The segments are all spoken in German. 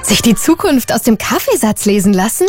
Sich die Zukunft aus dem Kaffeesatz lesen lassen?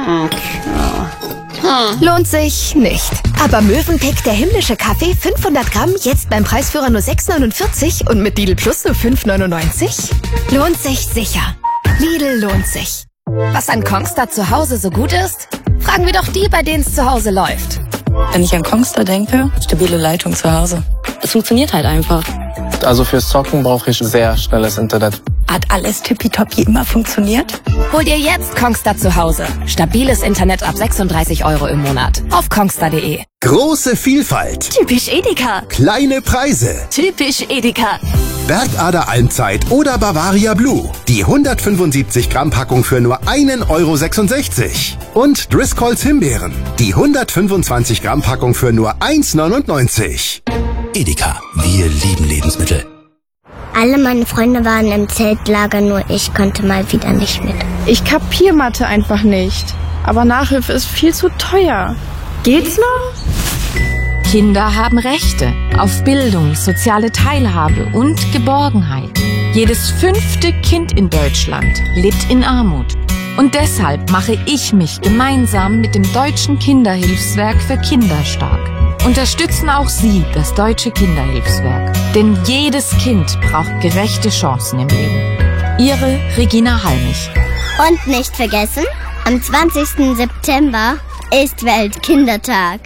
Lohnt sich nicht. Aber Mövenpick, der himmlische Kaffee, 500 Gramm, jetzt beim Preisführer nur 6,49 und mit Lidl Plus nur 5,99? Lohnt sich sicher. Lidl lohnt sich. Was an Kongstar zu Hause so gut ist? Fragen wir doch die, bei denen es zu Hause läuft. Wenn ich an Kongstar denke, stabile Leitung zu Hause. Es funktioniert halt einfach. Also fürs Zocken brauche ich sehr schnelles Internet. Hat alles tippitoppi immer funktioniert? Hol dir jetzt Kongstar zu Hause. Stabiles Internet ab 36 € im Monat. Auf kongstar.de. Große Vielfalt. Typisch Edeka. Kleine Preise. Typisch Edeka. Bergader Almzeit oder Bavaria Blue. Die 175 Gramm Packung für nur 1,66 €. Und Driscolls Himbeeren. Die 125 Gramm Packung für nur 1,99 €. Edeka, wir lieben Lebensmittel. Alle meine Freunde waren im Zeltlager, nur ich konnte mal wieder nicht mit. Ich kapier Mathe einfach nicht. Aber Nachhilfe ist viel zu teuer. Geht's noch? Kinder haben Rechte auf Bildung, soziale Teilhabe und Geborgenheit. Jedes 5. Kind in Deutschland lebt in Armut. Und deshalb mache ich mich gemeinsam mit dem Deutschen Kinderhilfswerk für Kinder stark. Unterstützen auch Sie das Deutsche Kinderhilfswerk. Denn jedes Kind braucht gerechte Chancen im Leben. Ihre Regina Halmich. Und nicht vergessen, am 20. September ist Weltkindertag.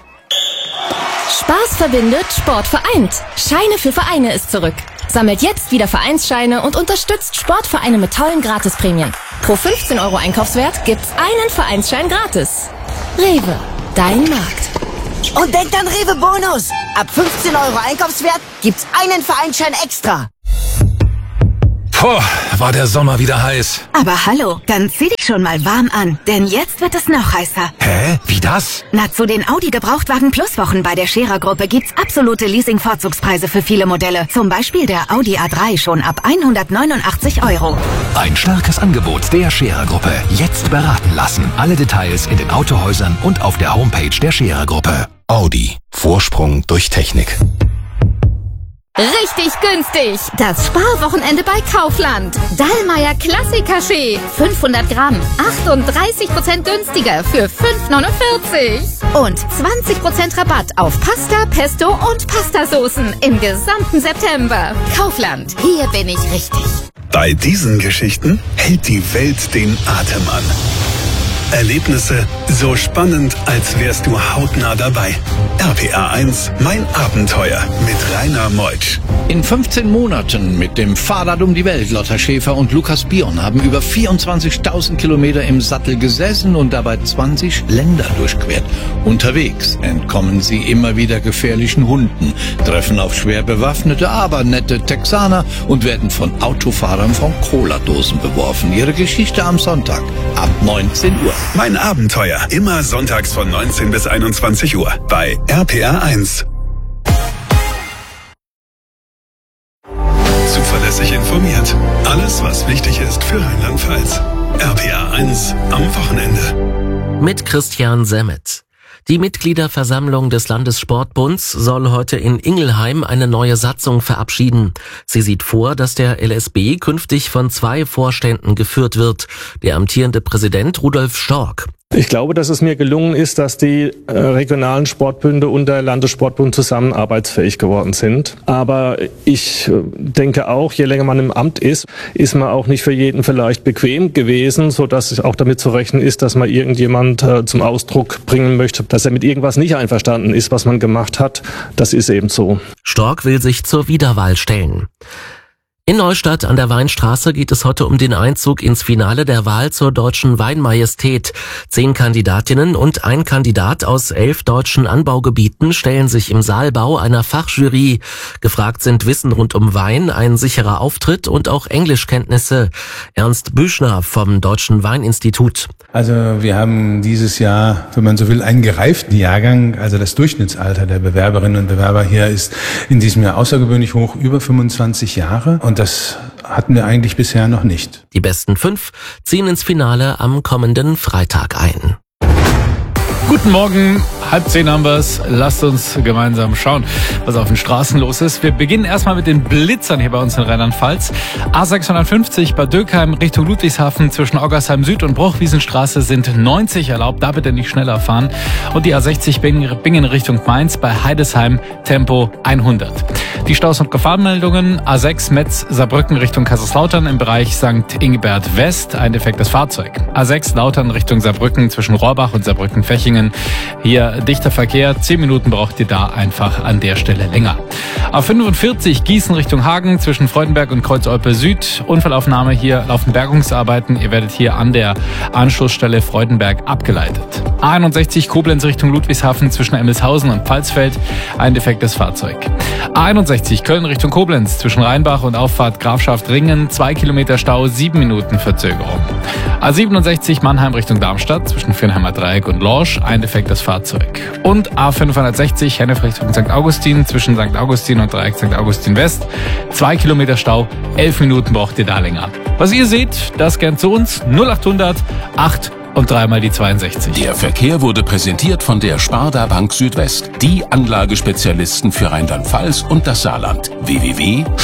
Spaß verbindet, Sport vereint. Scheine für Vereine ist zurück. Sammelt jetzt wieder Vereinsscheine und unterstützt Sportvereine mit tollen Gratisprämien. Pro 15 € Einkaufswert gibt's einen Vereinsschein gratis. Rewe, dein Markt. Und denkt an Rewe Bonus. Ab 15 € Einkaufswert gibt's einen Vereinsschein extra. Puh, war der Sommer wieder heiß. Aber hallo, dann zieh dich schon mal warm an, denn jetzt wird es noch heißer. Hä? Wie das? Na, zu den Audi Gebrauchtwagen Plus Wochen bei der Scherer Gruppe gibt's absolute Leasing-Vorzugspreise für viele Modelle. Zum Beispiel der Audi A3 schon ab 189 €. Ein starkes Angebot der Scherer Gruppe. Jetzt beraten lassen. Alle Details in den Autohäusern und auf der Homepage der Scherer Gruppe. Audi. Vorsprung durch Technik. Richtig günstig. Das Sparwochenende bei Kaufland. Dallmayr Klassik-Kaffee. 500 Gramm. 38% günstiger für 5,49 €. Und 20% Rabatt auf Pasta, Pesto und Pastasoßen im gesamten September. Kaufland. Hier bin ich richtig. Bei diesen Geschichten hält die Welt den Atem an. Erlebnisse so spannend, als wärst du hautnah dabei. RPA 1, mein Abenteuer mit Rainer Meutsch. In 15 Monaten mit dem Fahrrad um die Welt. Lotta Schäfer und Lukas Bion haben über 24.000 Kilometer im Sattel gesessen und dabei 20 Länder durchquert. Unterwegs entkommen sie immer wieder gefährlichen Hunden, treffen auf schwer bewaffnete, aber nette Texaner und werden von Autofahrern von Cola-Dosen beworfen. Ihre Geschichte am Sonntag ab 19 Uhr. Mein Abenteuer, immer sonntags von 19 bis 21 Uhr bei RPA 1. Zuverlässig informiert. Alles, was wichtig ist für Rheinland-Pfalz. RPA 1 am Wochenende. Mit Christian Semmet. Die Mitgliederversammlung des Landessportbunds soll heute in Ingelheim eine neue Satzung verabschieden. Sie sieht vor, dass der LSB künftig von 2 Vorständen geführt wird. Der amtierende Präsident Rudolf Stork. Ich glaube, dass es mir gelungen ist, dass die regionalen Sportbünde und der Landessportbund zusammen arbeitsfähig geworden sind. Aber ich denke auch, je länger man im Amt ist man auch nicht für jeden vielleicht bequem gewesen, sodass es auch damit zu rechnen ist, dass man irgendjemand zum Ausdruck bringen möchte, dass er mit irgendwas nicht einverstanden ist, was man gemacht hat. Das ist eben so. Stork will sich zur Wiederwahl stellen. In Neustadt an der Weinstraße geht es heute um den Einzug ins Finale der Wahl zur Deutschen Weinmajestät. 10 Kandidatinnen und ein Kandidat aus 11 deutschen Anbaugebieten stellen sich im Saalbau einer Fachjury. Gefragt sind Wissen rund um Wein, ein sicherer Auftritt und auch Englischkenntnisse. Ernst Büchner vom Deutschen Weininstitut. Also wir haben dieses Jahr, wenn man so will, einen gereiften Jahrgang. Also das Durchschnittsalter der Bewerberinnen und Bewerber hier ist in diesem Jahr außergewöhnlich hoch, über 25 Jahre. Und das hatten wir eigentlich bisher noch nicht. Die besten 5 ziehen ins Finale am kommenden Freitag ein. Guten Morgen, 9:30 haben wir's. Lasst uns gemeinsam schauen, was auf den Straßen los ist. Wir beginnen erstmal mit den Blitzern hier bei uns in Rheinland-Pfalz. A650 Bad Dürkheim Richtung Ludwigshafen zwischen Oggersheim Süd und Bruchwiesenstraße sind 90 erlaubt. Da bitte nicht schneller fahren. Und die A60 Bingen Richtung Mainz bei Heidesheim Tempo 100. Die Staus- und Gefahrenmeldungen: A6 Metz Saarbrücken Richtung Kaiserslautern im Bereich St. Ingbert West, ein defektes Fahrzeug. A6 Lautern Richtung Saarbrücken zwischen Rohrbach und Saarbrücken-Fechingen. Hier dichter Verkehr, 10 Minuten braucht ihr da einfach an der Stelle länger. A45 Gießen Richtung Hagen zwischen Freudenberg und Kreuzolpe Süd. Unfallaufnahme, hier laufen Bergungsarbeiten. Ihr werdet hier an der Anschlussstelle Freudenberg abgeleitet. A61 Koblenz Richtung Ludwigshafen zwischen Emmelshausen und Pfalzfeld, ein defektes Fahrzeug. A61 Köln Richtung Koblenz zwischen Rheinbach und Auffahrt Grafschaft Ringen, 2 Kilometer Stau, 7 Minuten Verzögerung. A67 Mannheim Richtung Darmstadt zwischen Firnheimer Dreieck und Lorsch, ein defektes Fahrzeug. Und A560 Hennef Richtung St. Augustin zwischen St. Augustin und Dreieck St. Augustin West, 2 Kilometer Stau, 11 Minuten braucht ihr da länger. Was ihr seht, das gern zu uns, 0800 8 und 3 mal die 62. Der Verkehr wurde präsentiert von der Sparda Bank Südwest, die Anlagespezialisten für Rheinland-Pfalz und das Saarland. www.sparda-bank-südwest.de